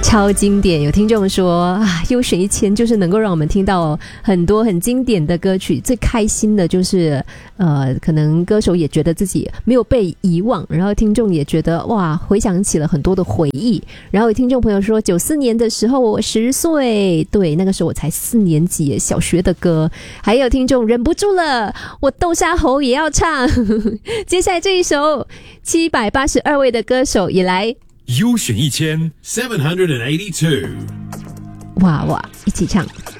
超经典，有听众说啊，优选1000就是能够让我们听到很多很经典的歌曲，最开心的就是可能歌手也觉得自己没有被遗忘，然后听众也觉得哇，回想起了很多的回忆。然后有听众朋友说94年的时候我10岁，对，那个时候我才4年级，小学的歌。还有听众忍不住了，我豆沙猴也要唱接下来这一首782位的歌手也来优选1782， 哇哇，一起唱。